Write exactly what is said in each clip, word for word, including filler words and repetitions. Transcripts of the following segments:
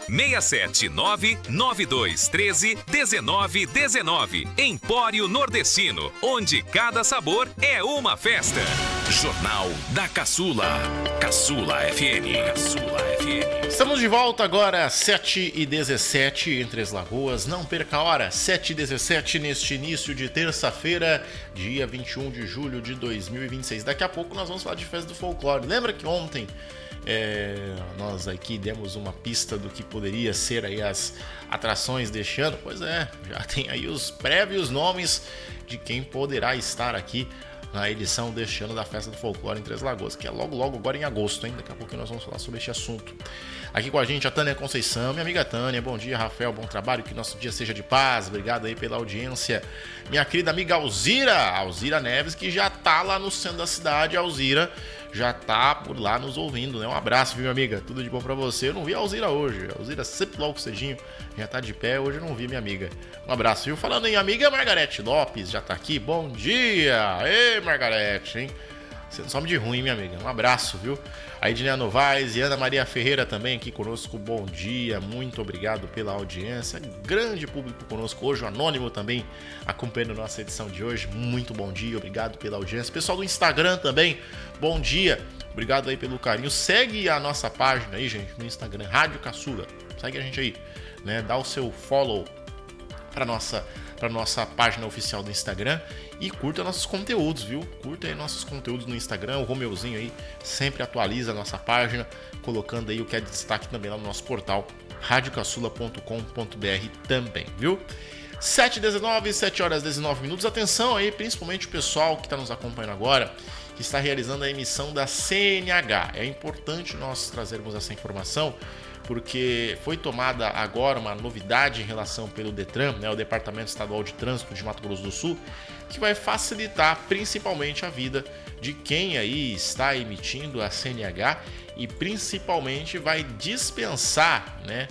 seis sete nove, nove dois um três, um nove um nove. Empório Nordestino, onde cada sabor é uma festa. Jornal da Caçula. Caçula F M. Caçula F M. Estamos de volta agora, sete e dezessete em Três Lagoas. Não perca a hora, sete e dezessete neste início de terça-feira, dia vinte e um de julho de dois mil e vinte e seis. Daqui a pouco nós vamos falar de Festa do Folclore. Lembra que ontem é, nós aqui demos uma pista do que poderia ser aí as atrações deste ano? Pois é, já tem aí os prévios nomes de quem poderá estar aqui na edição deste ano da Festa do Folclore em Três Lagoas, que é logo, logo agora em agosto, hein? Daqui a pouco nós vamos falar sobre este assunto. Aqui com a gente a Tânia Conceição, minha amiga Tânia. Bom dia, Rafael, bom trabalho, que nosso dia seja de paz. Obrigado aí pela audiência. Minha querida amiga Alzira, Alzira Neves, que já tá lá no centro da cidade. Alzira já tá por lá nos ouvindo, né? Um abraço, viu, minha amiga? Tudo de bom pra você. Eu não vi a Alzira hoje. A Alzira sempre logo cedinho já tá de pé. Hoje eu não vi minha amiga. Um abraço, viu? Falando em amiga, Margarete Lopes já tá aqui. Bom dia! Ei, Margarete, hein? Você não some de ruim, minha amiga. Um abraço, viu? A Edneia Novaes e Ana Maria Ferreira também aqui conosco. Bom dia, muito obrigado pela audiência. Grande público conosco hoje, o Anônimo também acompanhando a nossa edição de hoje. Muito bom dia, obrigado pela audiência. Pessoal do Instagram também, bom dia. Obrigado aí pelo carinho. Segue a nossa página aí, gente, no Instagram, Rádio Caçula. Segue a gente aí, né? Dá o seu follow para nossa para nossa página oficial do Instagram e curta nossos conteúdos, viu? Curta aí nossos conteúdos no Instagram, o Romeuzinho aí sempre atualiza a nossa página, colocando aí o que é de destaque também lá no nosso portal, rádio caçula ponto com ponto b r também, viu? sete e dezenove, sete horas e dezenove minutos, atenção aí, principalmente o pessoal que está nos acompanhando agora, que está realizando a emissão da C N H. É importante nós trazermos essa informação, porque foi tomada agora uma novidade em relação pelo Detran, né, o Departamento Estadual de Trânsito de Mato Grosso do Sul, que vai facilitar principalmente a vida de quem aí está emitindo a C N H e principalmente vai dispensar, né,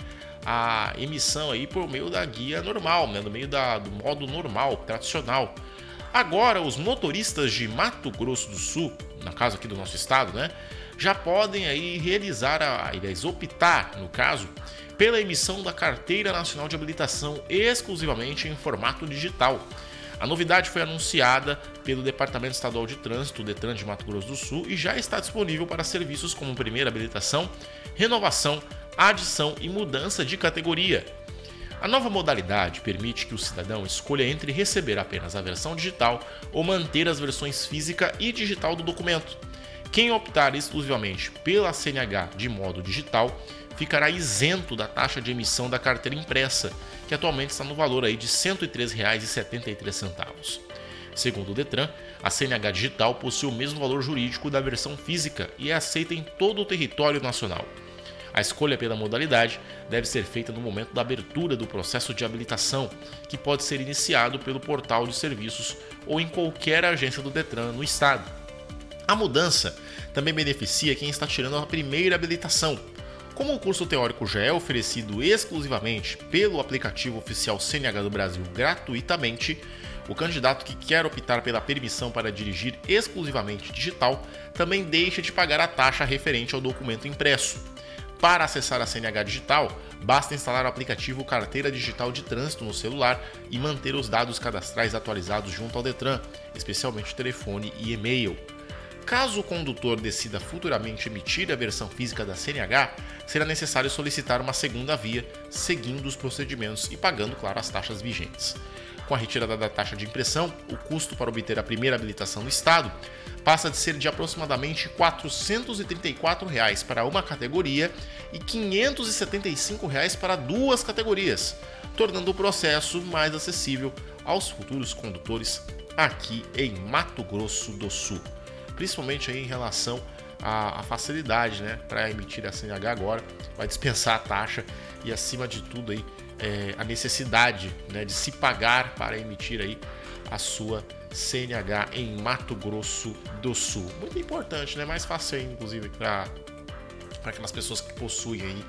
a emissão aí por meio da guia normal, né, do meio da, do modo normal, tradicional. Agora, os motoristas de Mato Grosso do Sul, no caso aqui do nosso estado, né, já podem aí realizar, a, aliás, optar, no caso, pela emissão da Carteira Nacional de Habilitação exclusivamente em formato digital. A novidade foi anunciada pelo Departamento Estadual de Trânsito, o Detran de Mato Grosso do Sul, e já está disponível para serviços como primeira habilitação, renovação, adição e mudança de categoria. A nova modalidade permite que o cidadão escolha entre receber apenas a versão digital ou manter as versões física e digital do documento. Quem optar exclusivamente pela C N H de modo digital ficará isento da taxa de emissão da carteira impressa, que atualmente está no valor aí de cento e três reais e setenta e três centavos. Segundo o Detran, a C N H digital possui o mesmo valor jurídico da versão física e é aceita em todo o território nacional. A escolha pela modalidade deve ser feita no momento da abertura do processo de habilitação, que pode ser iniciado pelo portal de serviços ou em qualquer agência do Detran no estado. A mudança também beneficia quem está tirando a primeira habilitação. Como o curso teórico já é oferecido exclusivamente pelo aplicativo oficial C N H do Brasil gratuitamente, o candidato que quer optar pela permissão para dirigir exclusivamente digital também deixa de pagar a taxa referente ao documento impresso. Para acessar a C N H digital, basta instalar o aplicativo Carteira Digital de Trânsito no celular e manter os dados cadastrais atualizados junto ao Detran, especialmente telefone e e-mail. Caso o condutor decida futuramente emitir a versão física da C N H, será necessário solicitar uma segunda via, seguindo os procedimentos e pagando, claro, as taxas vigentes. Com a retirada da taxa de impressão, o custo para obter a primeira habilitação no estado passa de ser de aproximadamente quatrocentos e trinta e quatro reais para uma categoria e quinhentos e setenta e cinco reais para duas categorias, tornando o processo mais acessível aos futuros condutores aqui em Mato Grosso do Sul. Principalmente aí em relação à, à facilidade, né, para emitir a C N H agora, vai dispensar a taxa e, acima de tudo, aí, é, a necessidade, né, de se pagar para emitir aí a sua C N H em Mato Grosso do Sul. Muito importante, né? Mais fácil aí, inclusive, para aquelas pessoas que possuem aí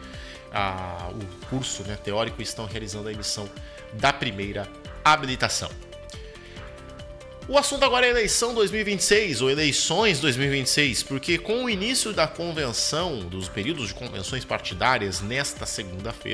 a, o curso, né, teórico e estão realizando a emissão da primeira habilitação. O assunto agora é eleição dois mil e vinte e seis, ou eleições dois mil e vinte e seis, porque com o início da convenção, dos períodos de convenções partidárias nesta segunda-feira,